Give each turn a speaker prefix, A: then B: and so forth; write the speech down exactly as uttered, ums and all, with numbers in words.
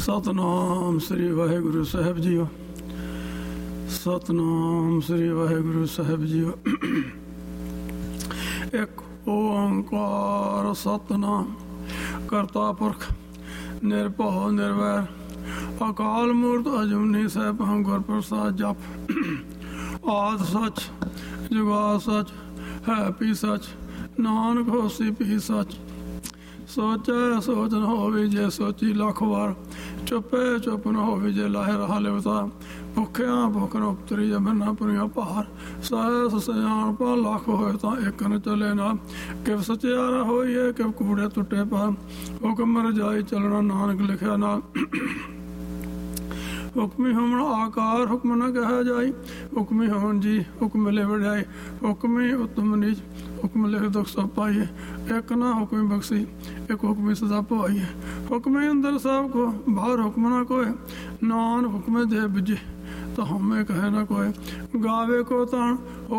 A: ਸਤਨਾਮ ਸ੍ਰੀ ਵਾਹਿਗੁਰੂ ਸਾਹਿਬ JIO. Satnam ਸ੍ਰੀ ਵਾਹਿਗੁਰੂ ਸਾਹਿਬ JIO. ਇੱਕ ਓੰਕਾਰ ਸਤਨਾਮ ਕਰਤਾ ਪੁਰਖ ਨਿਰਭਉ ਨਿਰਵੈਰ ਅਕਾਲ ਮੂਰਤ ਅਜੂਨੀ ਸੈਭੰ ਗੁਰ ਪ੍ਰਸਾਦ ਜਪ। ਆਦਿ ਸੱਚ ਜੁਗਾ ਸੱਚ ਹੈ ਪੀ ਸੱਚ ਨਾਨਕ ਹੋਸੀ ਪੀ ਸੱਚ। ਸੋਚੈ ਸੋਚ ਨ ਹੋਵੇ ਜੇ ਸੋਚੀ ਲੱਖ ਵਾਰ। ਚੁੱਪੇ ਚੁੱਪ ਨ ਹੋਵੇ ਜੇ ਲਾਹੇ ਰਹਾ ਲਿਵਤਾ। ਭੁੱਖਿਆਂ ਭੁੱਖ ਨ ਉਤਰੀ ਜਮਨਾ ਪੁਰੀਆਂ ਭਾਰ। ਸਹਿ ਸਿਆਣ ਪਾ ਲੱਖ ਹੋਏ ਤਾਂ ਇੱਕ ਨ ਚਲੇ ਨਾ। ਕਿਵ ਸਚਿਆਰਾ ਹੋਈਏ ਕਿਵ ਕੂੜੇ ਟੁੱਟੇ ਪਾ। ਹੁਕਮ ਰਜਾਈ ਚੱਲਣਾ ਨਾਨਕ ਲਿਖਿਆ ਨਾ। ਹੁਕਮੀ ਹੋਵਣ ਆਕਾਰ ਹੁਕਮ ਨ ਕਹਿਆ ਜਾਈ। ਹੁਕਮੀ ਹੋਵਣ ਜੀ ਹੁਕਮ ਲੈ ਵਡਿਆਈ। ਹੁਕਮੀ ਉਤਮ ਨੀਚ ਹੁਕਮ ਲਿਖ ਦੁਖ ਸਭ ਪਾਈਏ। ਇੱਕ ਨਾ ਹੁਕਮੀ ਬਖਸ਼ੀ ਇੱਕ ਹੁਕਮੀ ਸਜ਼ਾ ਪਵਾਈਏ। ਹੁਕਮੇ ਅੰਦਰ ਸਭ ਕੋ ਬਾਹਰ ਹੁਕਮ ਨਾ ਕੋਏ। ਨਾਨ ਹੁਕਮੇ ਦੇ ਬਿਜੇ ਤਾਂ ਹਉਮੈ ਕਹੇ ਨਾ ਕੋਏ। ਗਾਵੇ ਕੋ ਤਾਣ